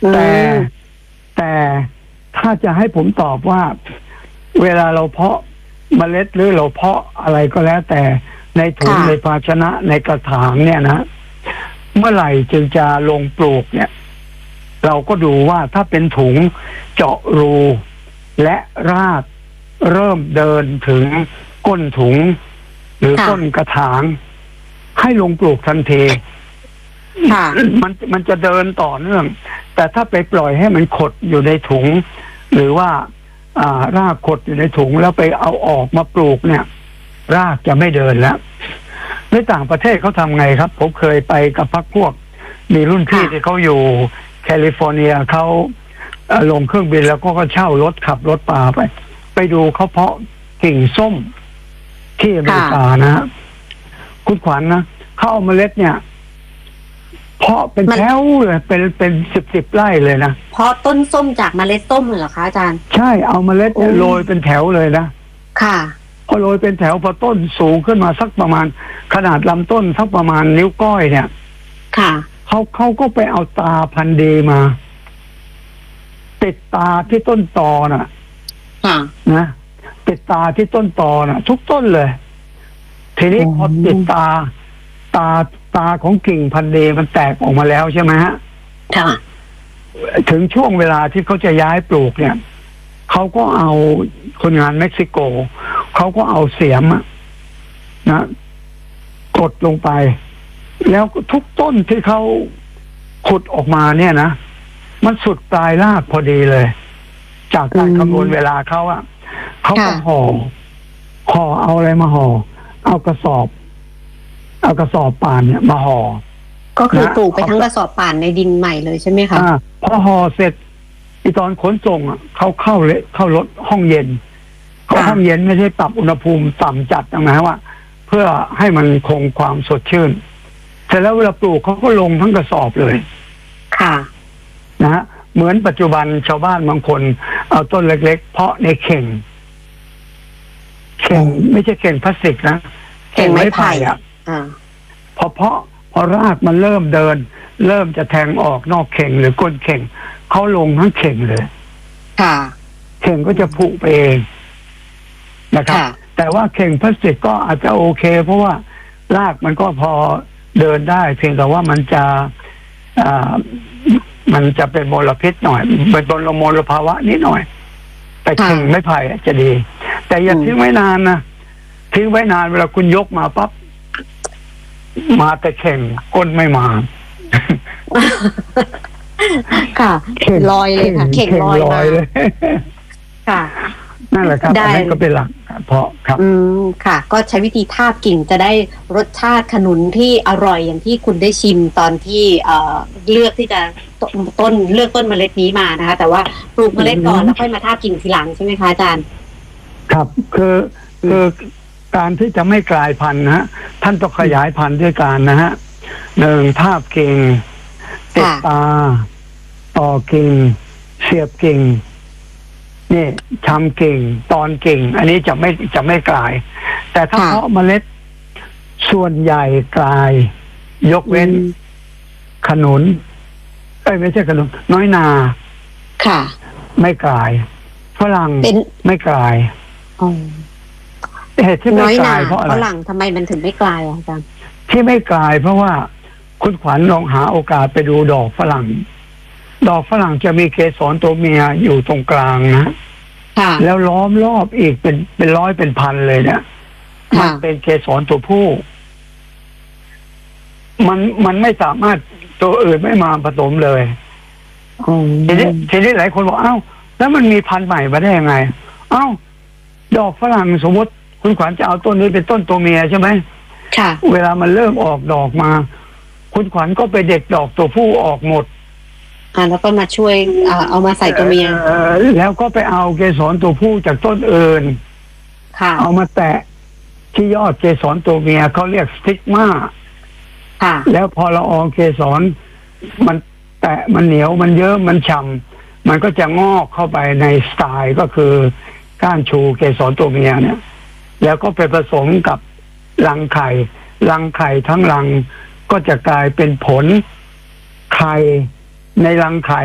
แต่แต่ถ้าจะให้ผมตอบว่าเวลาเราเพาะเมล็ดหรือเราเพาะอะไรก็แล้วแต่ในถุงในภาชนะในกระถางเนี่ยนะเมื่อไหร่จึงจะลงปลูกเนี่ยเราก็ดูว่าถ้าเป็นถุงเจาะรูและรากเริ่มเดินถึงก้นถุงหรือก้นกระถางให้ลงปลูกทันทีมันจะเดินต่อเนื่องแต่ถ้าไปปล่อยให้มันขดอยู่ในถุงหรือว่ารากขดอยู่ในถุงแล้วไปเอาออกมาปลูกเนี่ยรากจะไม่เดินแล้วในต่างประเทศเขาทำไงครับผมเคยไปกับพรรคพวกมีรุ่นพี่ที่เขาอยู่แคลิฟอร์เนียเขาลงเครื่องบินแล้วก็เช่ารถขับรถป่าไปดูเขาเพาะกิ่งส้มที่อเมริกานะคุณขวัญนะเขาเอาเมล็ดเนี่ยเพาะเป็นแถวเลยเป็นสิบไร่เลยนะเพาะต้นส้มจากเมล็ดส้มเหรอคะอาจารย์ใช่เอาเมล็ดโรยเป็นแถวเลยนะค่ะพอโรยเป็นแถวพอต้นสูงขึ้นมาสักประมาณขนาดลำต้นสักประมาณนิ้วก้อยเนี่ยค่ะเขาก็ไปเอาตาพันธุ์ดีมาติดตาที่ต้นตอน่ะนะติดตาที่ต้นตอน่ะทุกต้นเลยทีนี้พอติดตาของกิ่งพันธุ์ดีมันแตกออกมาแล้วใช่ไหมฮะค่ะถึงช่วงเวลาที่เขาจะย้ายปลูกเนี่ยเขาก็เอาคนงานเม็กซิโกเขาก็เอาเสียมนะกดลงไปแล้วทุกต้นที่เขาขุดออกมาเนี่ยนะมันสุดปลายรากพอดีเลยจากการคำนวณเวลาเขาก็ห่อเอาอะไรมาห่อเอากระสอบป่านเนี่ยมาห่อก็คือปลูกไปทั้งกระสอบป่านในดินใหม่เลยใช่ไหมคะพอห่อเสร็จอีตอนขนส่งเขาเข้ารถห้องเย็นห้องเย็นไม่ใช่ปรับอุณหภูมิต่ำจัดนะว่าเพื่อให้มันคงความสดชื่นเสร็จแล้วเวลาปลูกเขาก็ลงทั้งกระสอบเลยค่ะนะฮะเหมือนปัจจุบันชาวบ้านบางคนเอาต้นเล็กๆเพาะในเข่งไม่ใช่เข่งพลาสติกนะเข่งไม้ไผ่พอรากมันเริ่มเดินเริ่มจะแทงออกนอกเข่งหรือก้นเข่งเขาลงทั้งเข่งเลยค่ะเข่งก็จะผุไปเองนะครับแต่ว่าเข่งพลาสติกก็อาจจะโอเคเพราะว่ารากมันก็พอเดินได้เพียงแต่ว่ามันจะเป็นมลพิษหน่อยเป็นมลภาวะนิดหน่อยแต่เข่งไม่ไผ่จะดีแต่อย่าทิ้งไว้นานนะทิ้งไว้นานเวลาคุณยกมาปั๊บมาแต่เข่งก้นไม่มาค่ะลอยเลยค่ะเข่งลอยมาค่ะนั่นแหละครับอันนี้ก็เป็นหลักเพาะครับค่ะก็ใช้วิธีทาบกิ่งจะได้รสชาติขนุนที่อร่อยอย่างที่คุณได้ชิมตอนที่เลือกที่จะเลือกต้นเมล็ดนี้มานะคะแต่ว่าปลูกเมล็ดก่อนแล้วค่อยมาทาบกิ่งทีหลังใช่ไหมคะอาจารย์ครับคือการที่จะไม่กลายพันธุ์นะฮะท่านต้องขยายพันธุ์ด้วยการนะฮะ1ทาบกิ่งติดตาต่อกิ่งเสียบกิ่งนี่ทำกิ่งตอนกิ่งอันนี้จะไม่กลายแต่ถ้าเพาะเมล็ดส่วนใหญ่กลายยกเว้นขนุนไม่ใช่ขนุนน้อยนาค่ะไม่กลายฝรั่งไม่กลายเหตุที่ไม่กลายเพราะอะไรฝรั่งทำไมมันถึงไม่กลายอาจารย์ที่ไม่กลายเพราะว่าคุณขวัญลองหาโอกาสไปดูดอกฝรั่งจะมีเกสรตัวเมียอยู่ตรงกลางนะแล้วล้อมรอบอีกเป็นร้อยเป็นพันเลยเนี่ยมันเป็นเกสรตัวผู้มันไม่สามารถตัวอื่นไม่มาผสมเลยทีนี้หลายคนบอกเอ้าแล้วมันมีพันธุ์ใหม่มาได้ยังไงเอ้าดอกฝรั่งสมมติคุณขวัญจะเอาต้นนี้เป็นต้นตัวเมียใช่ไหมค่ะเวลามันเริ่มออกดอกมาคุณขวัญก็ไปเด็ดดอกตัวผู้ออกหมดแล้วก็มาช่วยเอามาใส่ตัวเมียแล้วก็ไปเอาเกสรตัวผู้จากต้นอื่นเอามาแตะที่ยอดเกสรตัวเมียเขาเรียกสติ๊กมาแล้วพอละอองเกสรมันแตะมันเหนียวมันเยอะมันฉ่ำมันก็จะงอกเข้าไปในสไตล์ก็คือก้านชูเกสรตัวเมียเนี่ยแล้วก็ไปผสมกับรังไข่ทั้งรังก็จะกลายเป็นผลไข่ในรังไข่